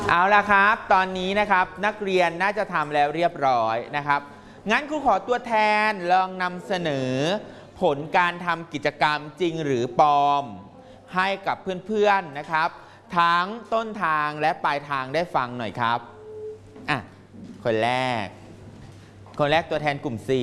เอาละครับตอนนี้นะครับนักเรียนน่าจะทำแล้วเรียบร้อยนะครับงั้นครูขอตัวแทนลองนำเสนอผลการทำกิจกรรมจริงหรือปลอมให้กับเพื่อนๆนะครับทั้งต้นทางและปลายทางได้ฟังหน่อยครับคนแรกตัวแทนกลุ่ม4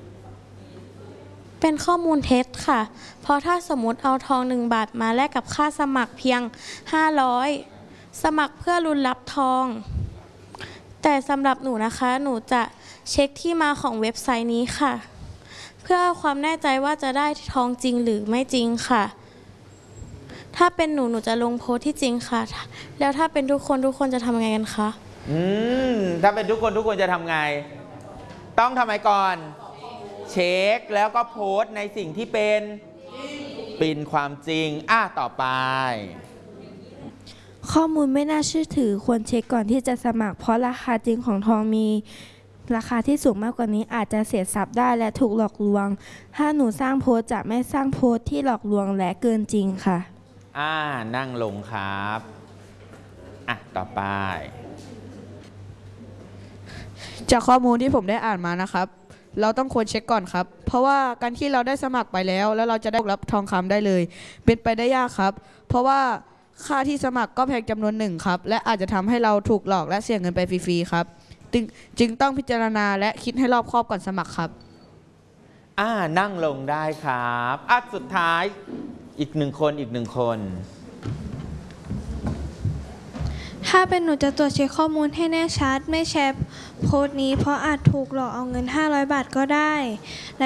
เป็นข้อมูลเท็จค่ะเพราะถ้าสมมติเอาทอง1 บาทมาแลกกับค่าสมัครเพียง500สมัครเพื่อลุ้นรับทองแต่สำหรับหนูนะคะหนูจะเช็คที่มาของเว็บไซต์นี้ค่ะเพื่อความแน่ใจว่าจะได้ทองจริงหรือไม่จริงค่ะถ้าเป็นหนูจะลงโพสต์ที่จริงค่ะแล้วถ้าเป็นทุกคนจะทำไงกันคะถ้าเป็นทุกคนจะทำไงต้องทำไงก่อนเช็คแล้วก็โพสต์ในสิ่งที่เป็นความจริงต่อไปข้อมูลไม่น่าเชื่อถือควรเช็คก่อนที่จะสมัครเพราะราคาจริงของทองมีราคาที่สูงมากกว่านี้อาจจะเสียทรัพย์ได้และถูกหลอกลวงถ้าหนูสร้างโพสต์จะไม่สร้างโพสต์ที่หลอกลวงและเกินจริงค่ะนั่งลงครับต่อไปจากข้อมูลที่ผมได้อ่านมานะครับเราต้องควรเช็คก่อนครับเพราะว่าการที่เราได้สมัครไปแล้วเราจะได้รับทองคำได้เลยเป็นไปได้ยากครับเพราะว่าค่าที่สมัครก็แพงจำนวนหนึ่งครับและอาจจะทำให้เราถูกหลอกและเสียเงินไปฟรีๆครับจึงต้องพิจารณาและคิดให้รอบคอบก่อนสมัครครับนั่งลงได้ครับสุดท้ายอีกหนึ่งคนถ้าเป็นหนูจะตรวจเช็คข้อมูลให้แน่ชัดไม่แชร์โพสต์นี้เพราะอาจถูกหลอกเอาเงิน500 บาทก็ได้และ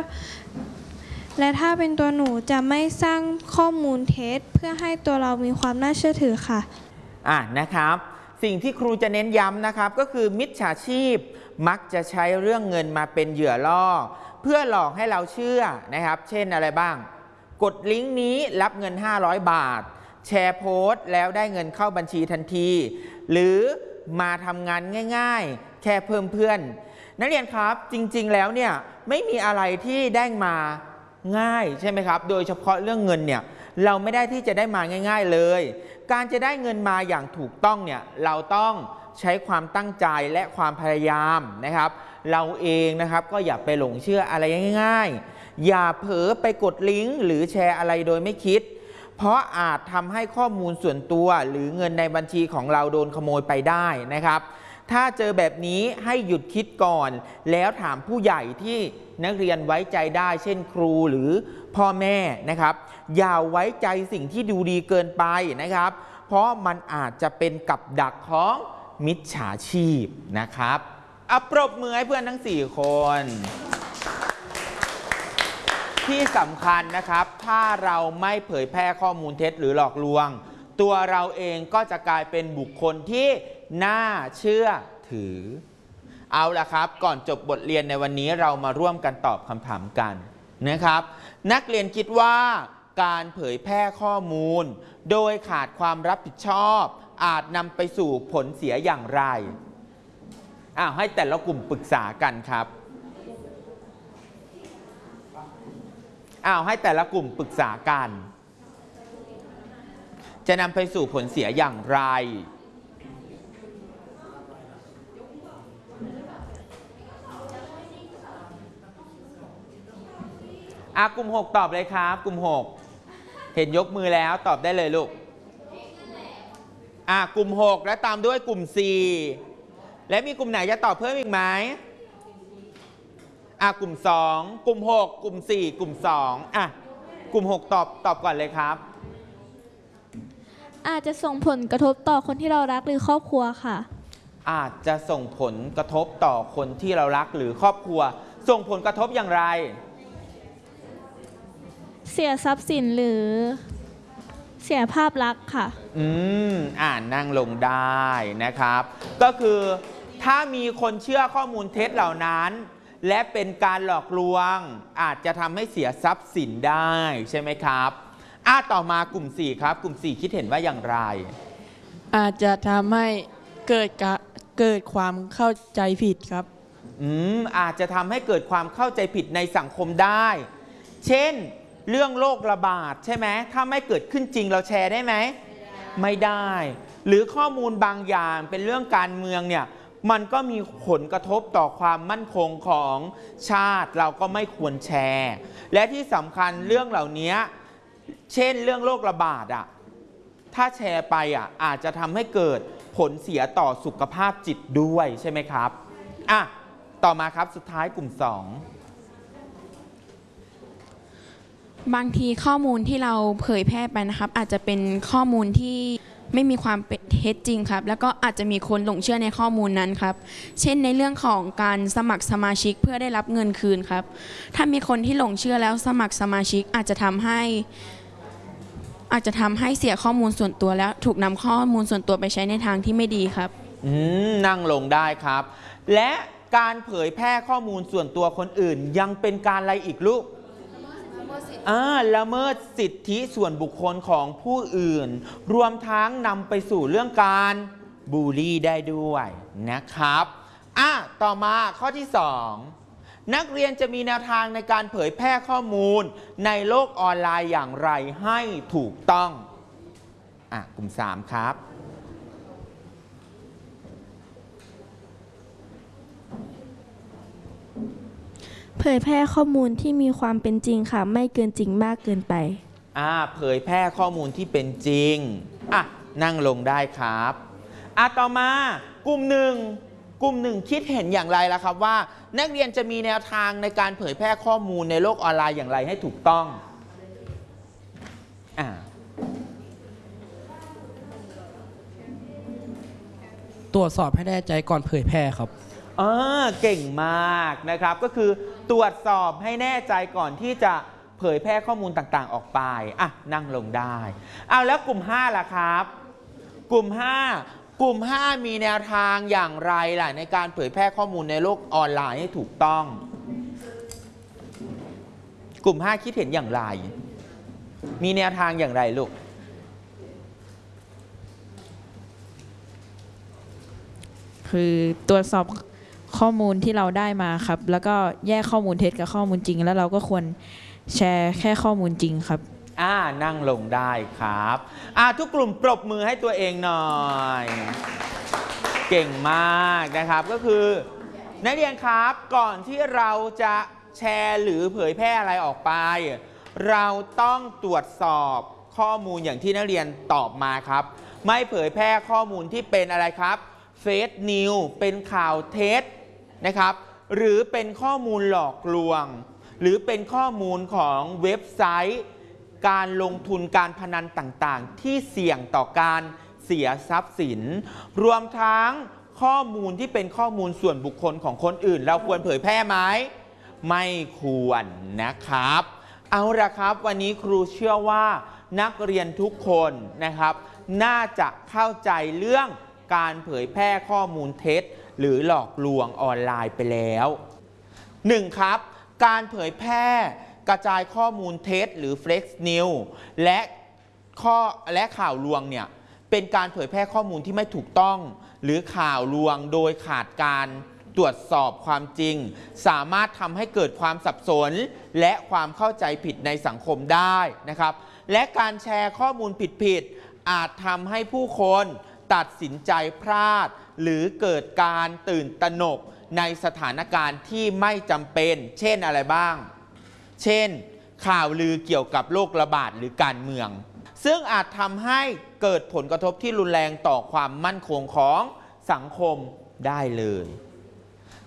ถ้าเป็นตัวหนูจะไม่สร้างข้อมูลเท็จเพื่อให้ตัวเรามีความน่าเชื่อถือค่ะนะครับสิ่งที่ครูจะเน้นย้ำนะครับก็คือมิจฉาชีพมักจะใช้เรื่องเงินมาเป็นเหยื่อล่อเพื่อหลอกให้เราเชื่อนะครับเช่นอะไรบ้างกดลิงก์นี้รับเงิน500 บาทแชร์โพสต์แล้วได้เงินเข้าบัญชีทันทีหรือมาทำงานง่ายๆแค่เพิ่มเพื่อนนักเรียนครับจริงๆแล้วเนี่ยไม่มีอะไรที่ได้มาง่ายใช่ไหมครับโดยเฉพาะเรื่องเงินเนี่ยเราไม่ได้ที่จะได้มาง่ายๆเลยการจะได้เงินมาอย่างถูกต้องเนี่ยเราต้องใช้ความตั้งใจและความพยายามนะครับเราเองนะครับก็อย่าไปหลงเชื่ออะไรง่ายๆอย่าเผลอไปกดลิงก์หรือแชร์อะไรโดยไม่คิดเพราะอาจทำให้ข้อมูลส่วนตัวหรือเงินในบัญชีของเราโดนขโมยไปได้นะครับถ้าเจอแบบนี้ให้หยุดคิดก่อนแล้วถามผู้ใหญ่ที่นักเรียนไว้ใจได้เช่นครูหรือพ่อแม่นะครับอย่าไว้ใจสิ่งที่ดูดีเกินไปนะครับเพราะมันอาจจะเป็นกับดักของมิจฉาชีพนะครับปรบมือให้เพื่อนทั้ง4 คนที่สำคัญนะครับถ้าเราไม่เผยแพร่ข้อมูลเท็จหรือหลอกลวงตัวเราเองก็จะกลายเป็นบุคคลที่น่าเชื่อถือเอาละครับก่อนจบบทเรียนในวันนี้เรามาร่วมกันตอบคำถามกันนะครับนักเรียนคิดว่าการเผยแพร่ข้อมูลโดยขาดความรับผิดชอบอาจนำไปสู่ผลเสียอย่างไรให้แต่ละกลุ่มปรึกษากันครับให้แต่ละกลุ่มปรึกษากันจะนำไปสู่ผลเสียอย่างไรกลุ่ม6ตอบเลยครับกลุ่ม6เห็นยกมือแล้วตอบได้เลยลูกกลุ่ม6และตามด้วยกลุ่ม4และมีกลุ่มไหนจะตอบเพิ่มอีกไหมกลุ่ม2กลุ่ม6กลุ่ม4กลุ่ม2กลุ่ม6ตอบก่อนเลยครับอาจจะส่งผลกระทบต่อคนที่เรารักหรือครอบครัวค่ะอาจจะส่งผลกระทบต่อคนที่เรารักหรือครอบครัวส่งผลกระทบอย่างไรเสียทรัพย์สินหรือเสียภาพลักษณ์ค่ะนั่งลงได้นะครับก็คือถ้ามีคนเชื่อข้อมูลเท็จเหล่านั้นและเป็นการหลอกลวงอาจจะทำให้เสียทรัพย์สินได้ใช่ไหมครับต่อมากลุ่ม4ครับกลุ่ม4คิดเห็นว่าอย่างไรอาจจะทำให้เกิดความเข้าใจผิดครับอาจจะทำให้เกิดความเข้าใจผิดในสังคมได้เช่นเรื่องโรคระบาดใช่ไหมถ้าไม่เกิดขึ้นจริงเราแชร์ได้ไหมไม่ได้ หรือข้อมูลบางอย่างเป็นเรื่องการเมืองเนี่ยมันก็มีผลกระทบต่อความมั่นคงของชาติเราก็ไม่ควรแชร์ และที่สำคัญเรื่องเหล่านี้เช่นเรื่องโรคระบาดถ้าแชร์ไปอาจจะทำให้เกิดผลเสียต่อสุขภาพจิตด้วยใช่ไหมครับต่อมาครับสุดท้ายกลุ่ม 2 บางทีข้อมูลที่เราเผยแพร่ไปนะครับอาจจะเป็นข้อมูลที่ไม่มีความเป็นเท็จจริงครับแล้วก็อาจจะมีคนหลงเชื่อในข้อมูลนั้นครับเช่นในเรื่องของการสมัครสมาชิกเพื่อได้รับเงินคืนครับถ้ามีคนที่หลงเชื่อแล้วสมัครสมาชิกอาจจะทำให้เสียข้อมูลส่วนตัวแล้วถูกนำข้อมูลส่วนตัวไปใช้ในทางที่ไม่ดีครับนั่งลงได้ครับและการเผยแพร่ข้อมูลส่วนตัวคนอื่นยังเป็นการอะไรอีกลูกละเมิดสิทธิส่วนบุคคลของผู้อื่นรวมทั้งนำไปสู่เรื่องการบูลลี่ได้ด้วยนะครับต่อมาข้อที่ 2นักเรียนจะมีแนวทางในการเผยแพร่ข้อมูลในโลกออนไลน์อย่างไรให้ถูกต้องกลุ่ม 3ครับเผยแพร่ข้อมูลที่มีความเป็นจริงค่ะไม่เกินจริงมากเกินไปเผยแพร่ข้อมูลที่เป็นจริงนั่งลงได้ครับต่อมากลุ่มหนึ่งคิดเห็นอย่างไรล่ะครับว่านักเรียนจะมีแนวทางในการเผยแพร่ข้อมูลในโลกออนไลน์อย่างไรให้ถูกต้องตรวจสอบให้แน่ใจก่อนเผยแพร่ครับเก่งมากนะครับก็คือตรวจสอบให้แน่ใจก่อนที่จะเผยแพร่ข้อมูลต่างๆออกไปนั่งลงได้แล้วกลุ่ม 5ล่ะครับกลุ่ม 5มีแนวทางอย่างไรล่ะในการเผยแพร่ข้อมูลในโลกออนไลน์ให้ถูกต้องกลุ่ม 5คิดเห็นอย่างไรมีแนวทางอย่างไรลูกคือตรวจสอบข้อมูลที่เราได้มาครับแล้วก็แยกข้อมูลเท็จกับข้อมูลจริงแล้วเราก็ควรแชร์แค่ข้อมูลจริงครับนั่งลงได้ครับทุกกลุ่มปรบมือให้ตัวเองหน่อยเก่งมากนะครับก็คือนักเรียนครับก่อนที่เราจะแชร์หรือเผยแพร่อะไรออกไปเราต้องตรวจสอบข้อมูลอย่างที่นักเรียนตอบมาครับไม่เผยแพร่ข้อมูลที่เป็นอะไรครับเฟซนิวเป็นข่าวเท็จนะครับหรือเป็นข้อมูลหลอกลวงหรือเป็นข้อมูลของเว็บไซต์การลงทุนการพนันต่างๆที่เสี่ยงต่อการเสียทรัพย์สินรวมทั้งข้อมูลที่เป็นข้อมูลส่วนบุคคลของคนอื่นเราควรเผยแพร่ไหมไม่ควรนะครับเอาละครับวันนี้ครูเชื่อว่านักเรียนทุกคนนะครับน่าจะเข้าใจเรื่องการเผยแพร่ข้อมูลเท็จหรือหลอกลวงออนไลน์ไปแล้ว 1. ครับการเผยแพร่กระจายข้อมูลเท็จหรือ Flex News และข่าวลวงเนี่ยเป็นการเผยแพร่ข้อมูลที่ไม่ถูกต้องหรือข่าวลวงโดยขาดการตรวจสอบความจริงสามารถทำให้เกิดความสับสนและความเข้าใจผิดในสังคมได้นะครับและการแชร์ข้อมูลผิดๆอาจทำให้ผู้คนตัดสินใจพลาดหรือเกิดการตื่นตระหนกในสถานการณ์ที่ไม่จำเป็นเช่นอะไรบ้างเช่นข่าวลือเกี่ยวกับโรคระบาดหรือการเมืองซึ่งอาจทำให้เกิดผลกระทบที่รุนแรงต่อความมั่นคงของสังคมได้เลย